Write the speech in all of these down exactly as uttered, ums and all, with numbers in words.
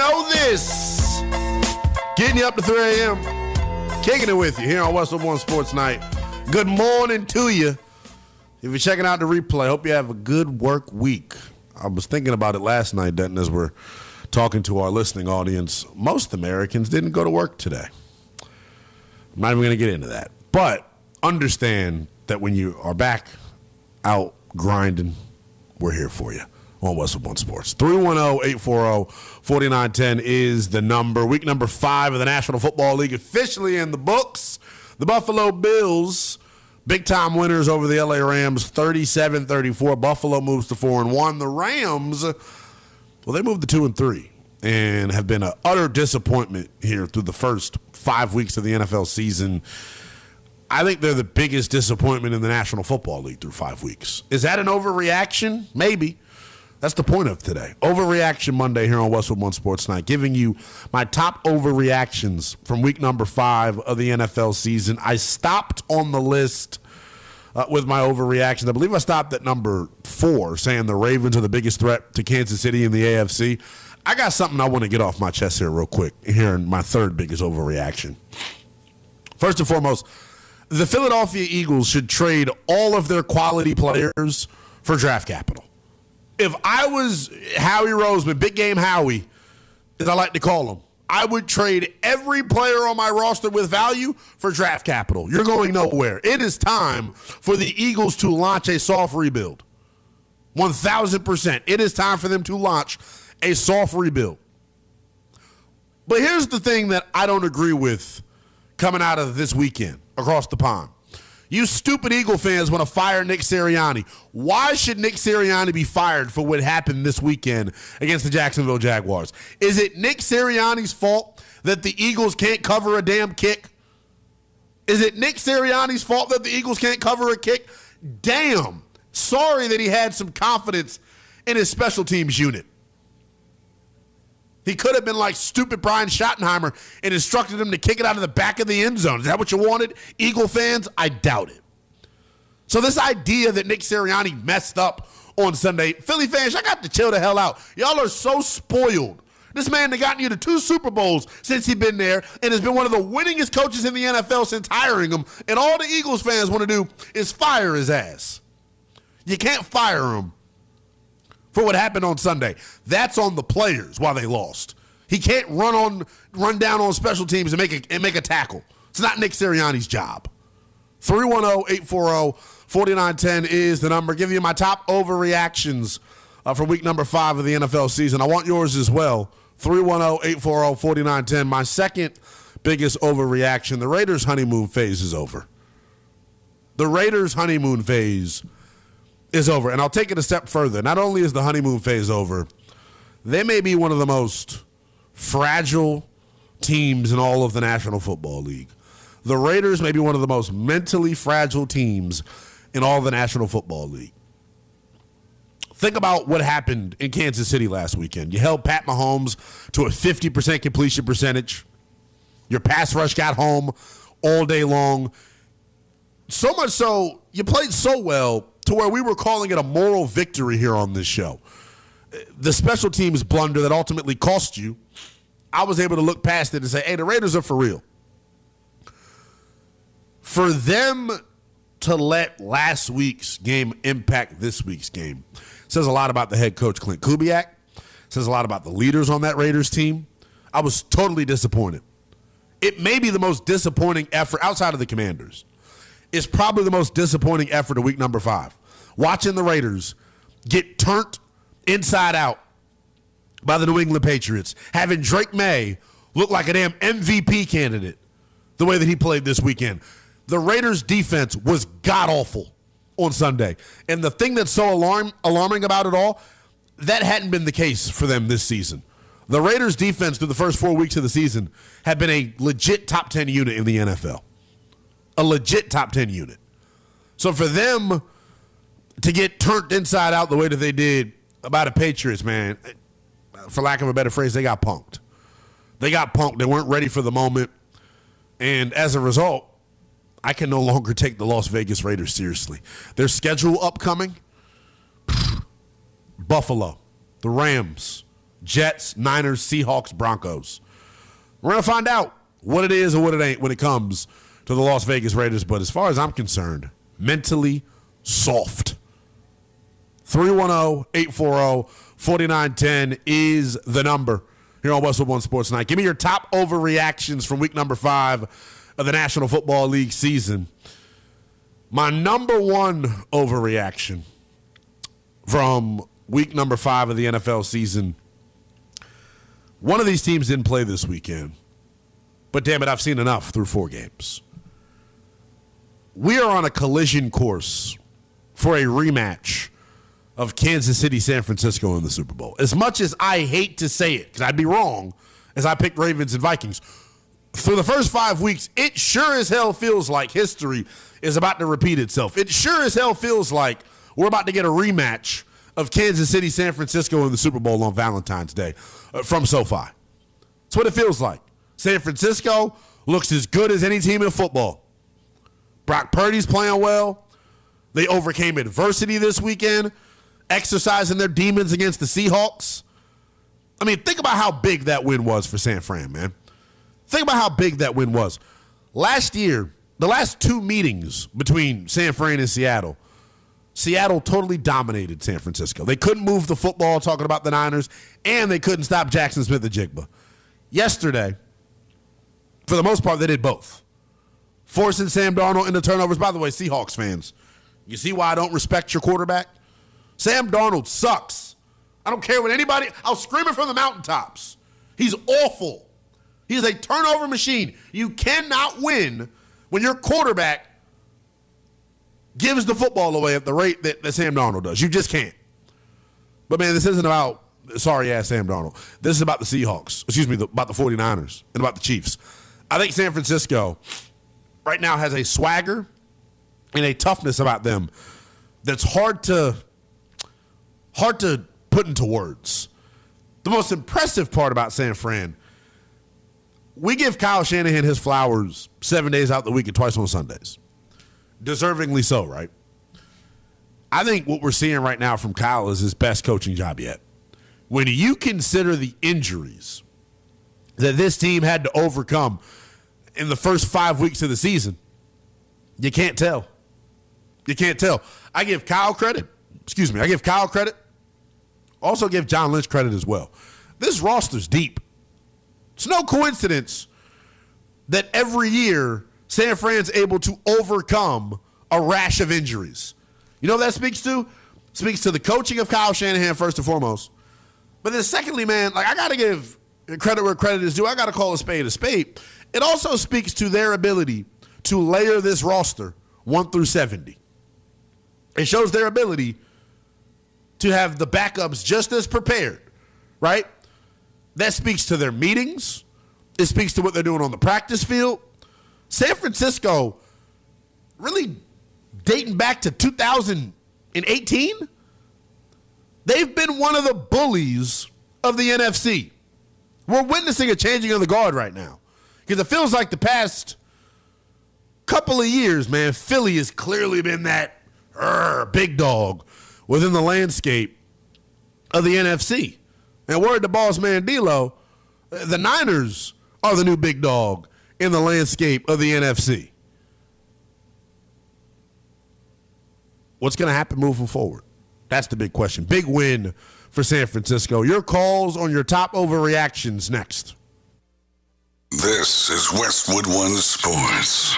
know this. Getting you up to three a.m. Kicking it with you here on Westwood One Sports Night. Good morning to you. If you're checking out the replay, hope you have a good work week. I was thinking about it last night, Denton, as we're talking to our listening audience. Most Americans didn't go to work today. I'm not even going to get into that. But understand that when you are back out grinding, we're here for you on Westwood One Sports. three one zero, eight four zero, four nine one zero is the number. Week number five of the National Football League officially in the books. The Buffalo Bills, big-time winners over the L A Rams, thirty-seven thirty-four. Buffalo moves to four and one. The Rams, well, they moved to two and three and have been an utter disappointment here through the first five weeks of the N F L season. I think they're the biggest disappointment in the National Football League through five weeks. Is that an overreaction? Maybe. That's the point of today. Overreaction Monday here on Westwood One Sports Night, giving you my top overreactions from week number five of the N F L season. I stopped on the list uh, with my overreactions. I believe I stopped at number four, saying the Ravens are the biggest threat to Kansas City in the A F C. I got something I want to get off my chest here real quick, here in my third biggest overreaction. First and foremost, the Philadelphia Eagles should trade all of their quality players for draft capital. If I was Howie Roseman, Big Game Howie, as I like to call him, I would trade every player on my roster with value for draft capital. You're going nowhere. It is time for the Eagles to launch a soft rebuild. one thousand percent. It is time for them to launch a soft rebuild. But here's the thing that I don't agree with coming out of this weekend across the pond. You stupid Eagle fans want to fire Nick Sirianni. Why should Nick Sirianni be fired for what happened this weekend against the Jacksonville Jaguars? Is it Nick Sirianni's fault that the Eagles can't cover a damn kick? Is it Nick Sirianni's fault that the Eagles can't cover a kick? Damn. Sorry that he had some confidence in his special teams unit. He could have been like stupid Brian Schottenheimer and instructed him to kick it out of the back of the end zone. Is that what you wanted, Eagle fans? I doubt it. So this idea that Nick Sirianni messed up on Sunday, Philly fans, I got to chill the hell out. Y'all are so spoiled. This man has gotten you to two Super Bowls since he's been there and has been one of the winningest coaches in the N F L since hiring him. And all the Eagles fans want to do is fire his ass. You can't fire him for what happened on Sunday. That's on the players why they lost. He can't run on, run down on special teams and make a, and make a tackle. It's not Nick Sirianni's job. three one zero, eight four zero, four nine one zero is the number. Give you my top overreactions uh, for week number five of the N F L season. I want yours as well. three one zero, eight four zero, four nine one zero. My second biggest overreaction, the Raiders' honeymoon phase is over. The Raiders' honeymoon phase is over. And I'll take it a step further. Not only is the honeymoon phase over, they may be one of the most fragile teams in all of the National Football League. The Raiders may be one of the most mentally fragile teams in all of the National Football League. Think about what happened in Kansas City last weekend. You held Pat Mahomes to a fifty percent completion percentage. Your pass rush got home all day long. So much so, you played so well to where we were calling it a moral victory here on this show. The special teams blunder that ultimately cost you, I was able to look past it and say, hey, the Raiders are for real. For them to let last week's game impact this week's game says a lot about the head coach, Clint Kubiak. Says a lot about the leaders on that Raiders team. I was totally disappointed. It may be the most disappointing effort outside of the Commanders. It's probably the most disappointing effort of week number five. Watching the Raiders get turned inside out by the New England Patriots, having Drake May look like a damn M V P candidate the way that he played this weekend. The Raiders' defense was god-awful on Sunday. And the thing that's so alarm, alarming about it all, that hadn't been the case for them this season. The Raiders' defense through the first four weeks of the season had been a legit top ten unit in the N F L. A legit top ten unit. So for them to get turned inside out the way that they did about the Patriots, man, for lack of a better phrase, they got punked. They got punked. They weren't ready for the moment. And as a result, I can no longer take the Las Vegas Raiders seriously. Their schedule upcoming, Buffalo, the Rams, Jets, Niners, Seahawks, Broncos. We're going to find out what it is or what it ain't when it comes to the Las Vegas Raiders. But as far as I'm concerned, mentally soft. three one zero, eight four zero, four nine one zero is the number here on Westwood One Sports Night. Give me your top overreactions from week number five of the National Football League season. My number one overreaction from week number five of the N F L season, one of these teams didn't play this weekend, but damn it, I've seen enough through four games. We are on a collision course for a rematch of Kansas City, San Francisco in the Super Bowl. As much as I hate to say it, because I'd be wrong, as I picked Ravens and Vikings, through the first five weeks, it sure as hell feels like history is about to repeat itself. It sure as hell feels like we're about to get a rematch of Kansas City, San Francisco in the Super Bowl on Valentine's Day uh, from SoFi. That's what it feels like. San Francisco looks as good as any team in football. Brock Purdy's playing well. They overcame adversity this weekend, exercising their demons against the Seahawks. I mean, think about how big that win was for San Fran, man. Think about how big that win was. Last year, the last two meetings between San Fran and Seattle, Seattle totally dominated San Francisco. They couldn't move the football, talking about the Niners, and they couldn't stop Jackson Smith-Njigba. Yesterday, for the most part, they did both. Forcing Sam Darnold into turnovers. By the way, Seahawks fans, you see why I don't respect your quarterback? Sam Darnold sucks. I don't care what anybody, I'll scream it from the mountaintops. He's awful. He is a turnover machine. You cannot win when your quarterback gives the football away at the rate that, that Sam Darnold does. You just can't. But, man, this isn't about sorry-ass Sam Darnold. This is about the Seahawks. Excuse me, the, about the 49ers and about the Chiefs. I think San Francisco right now has a swagger and a toughness about them that's hard to hard to put into words. The most impressive part about San Fran, we give Kyle Shanahan his flowers seven days out the week and twice on Sundays. Deservingly so, right? I think what we're seeing right now from Kyle is his best coaching job yet. When you consider the injuries that this team had to overcome in the first five weeks of the season, you can't tell. You can't tell. I give Kyle credit. Excuse me. I give Kyle credit. Also give John Lynch credit as well. This roster's deep. It's no coincidence that every year San Fran's able to overcome a rash of injuries. You know what that speaks to? It speaks to the coaching of Kyle Shanahan first and foremost. But then secondly, man, like I got to give credit where credit is due. I got to call a spade a spade. It also speaks to their ability to layer this roster one through seventy. It shows their ability to have the backups just as prepared, right? That speaks to their meetings. It speaks to what they're doing on the practice field. San Francisco, really dating back to two thousand eighteen, they've been one of the bullies of the N F C. We're witnessing a changing of the guard right now because it feels like the past couple of years, man, Philly has clearly been that uh, big dog within the landscape of the N F C. And word to boss man D-Lo, the Niners are the new big dog in the landscape of the N F C. What's going to happen moving forward? That's the big question. Big win for San Francisco. Your calls on your top overreactions next. This is Westwood One Sports.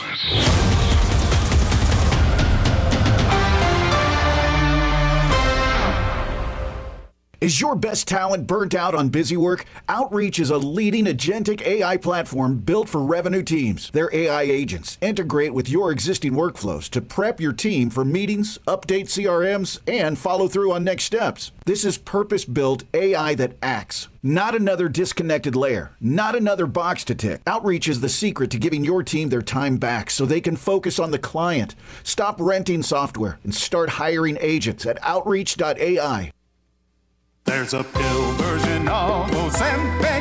Is your best talent burnt out on busy work? Outreach is a leading agentic A I platform built for revenue teams. Their A I agents integrate with your existing workflows to prep your team for meetings, update C R Ms, and follow through on next steps. This is purpose-built A I that acts, not another disconnected layer, not another box to tick. Outreach is the secret to giving your team their time back so they can focus on the client. Stop renting software and start hiring agents at outreach dot A I. There's a pill version of Ozempic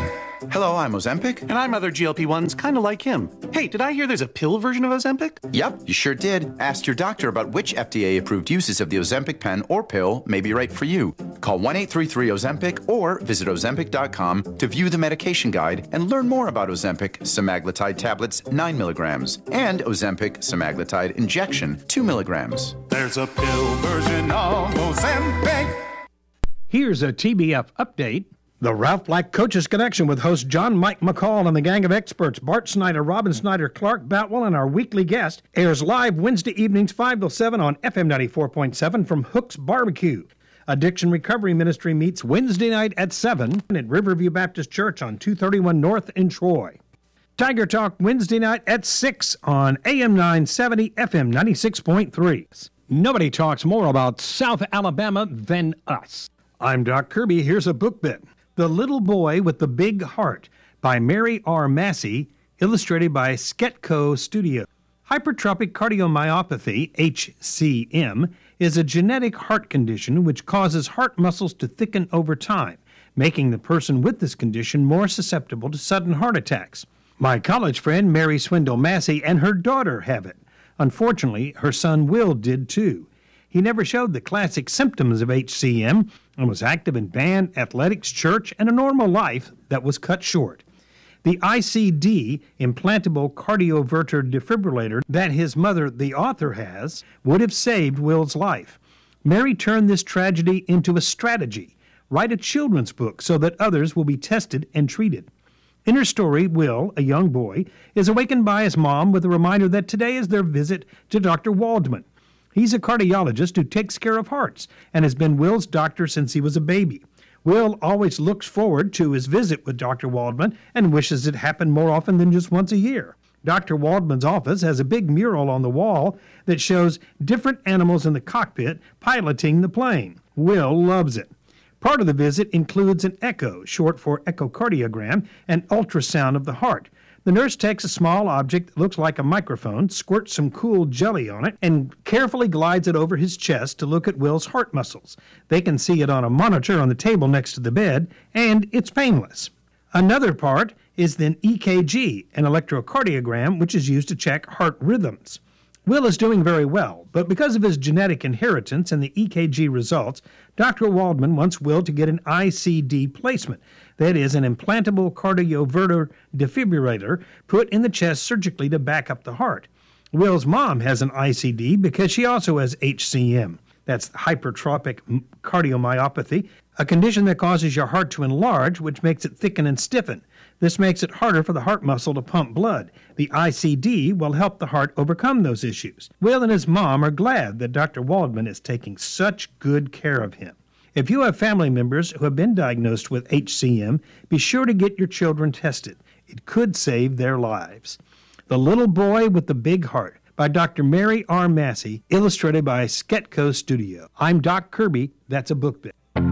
Hello, I'm Ozempic. And I'm other G L P ones kind of like him. Hey, did I hear there's a pill version of Ozempic? Yep, you sure did. Ask your doctor about which F D A-approved uses of the Ozempic pen or pill may be right for you. Call one eight three three Ozempic or visit Ozempic dot com to view the medication guide and learn more about Ozempic semaglutide tablets nine milligrams and Ozempic semaglutide injection two milligrams. There's a pill version of Ozempic. Here's a T B F update. The Ralph Black Coaches Connection with host John Mike McCall and the gang of experts, Bart Snyder, Robin Snyder, Clark Boutwell, and our weekly guest, airs live Wednesday evenings five till seven on F M ninety-four point seven from Hook's Barbecue. Addiction Recovery Ministry meets Wednesday night at seven at Riverview Baptist Church on two thirty-one North in Troy. Tiger Talk Wednesday night at six on A M nine seventy, F M ninety-six point three. Nobody talks more about South Alabama than us. I'm Doc Kirby. Here's a book bit. The Little Boy with the Big Heart by Mary R. Massey, illustrated by Sketco Studio. Hypertrophic cardiomyopathy, H C M, is a genetic heart condition which causes heart muscles to thicken over time, making the person with this condition more susceptible to sudden heart attacks. My college friend Mary Swindle Massey and her daughter have it. Unfortunately, her son Will did too. He never showed the classic symptoms of H C M and was active in band, athletics, church, and a normal life that was cut short. The I C D, implantable cardioverter defibrillator, that his mother, the author, has, would have saved Will's life. Mary turned this tragedy into a strategy. Write a children's book so that others will be tested and treated. In her story, Will, a young boy, is awakened by his mom with a reminder that today is their visit to Doctor Waldman. He's a cardiologist who takes care of hearts and has been Will's doctor since he was a baby. Will always looks forward to his visit with Doctor Waldman and wishes it happened more often than just once a year. Doctor Waldman's office has a big mural on the wall that shows different animals in the cockpit piloting the plane. Will loves it. Part of the visit includes an echo, short for echocardiogram, and ultrasound of the heart. The nurse takes a small object that looks like a microphone, squirts some cool jelly on it, and carefully glides it over his chest to look at Will's heart muscles. They can see it on a monitor on the table next to the bed, and it's painless. Another part is an E K G, an electrocardiogram, which is used to check heart rhythms. Will is doing very well, but because of his genetic inheritance and the E K G results, Doctor Waldman wants Will to get an I C D placement. That is, an implantable cardioverter defibrillator put in the chest surgically to back up the heart. Will's mom has an I C D because she also has H C M. That's hypertrophic cardiomyopathy, a condition that causes your heart to enlarge, which makes it thicken and stiffen. This makes it harder for the heart muscle to pump blood. The I C D will help the heart overcome those issues. Will and his mom are glad that Doctor Waldman is taking such good care of him. If you have family members who have been diagnosed with H C M, be sure to get your children tested. It could save their lives. The Little Boy with the Big Heart by Doctor Mary R. Massey, illustrated by Sketco Studio. I'm Doc Kirby. That's a book bit.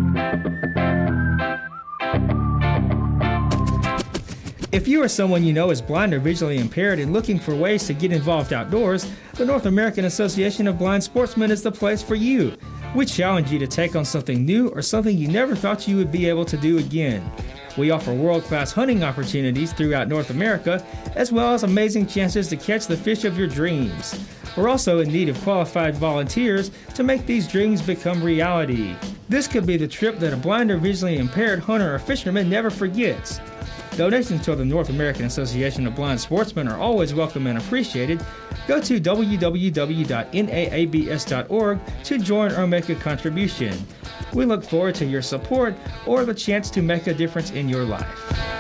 If you or someone you know is blind or visually impaired and looking for ways to get involved outdoors, the North American Association of Blind Sportsmen is the place for you. We challenge you to take on something new or something you never thought you would be able to do again. We offer world-class hunting opportunities throughout North America, as well as amazing chances to catch the fish of your dreams. We're also in need of qualified volunteers to make these dreams become reality. This could be the trip that a blind or visually impaired hunter or fisherman never forgets. Donations to the North American Association of Blind Sportsmen are always welcome and appreciated. Go to w w w dot n a a b s dot org to join or make a contribution. We look forward to your support or the chance to make a difference in your life.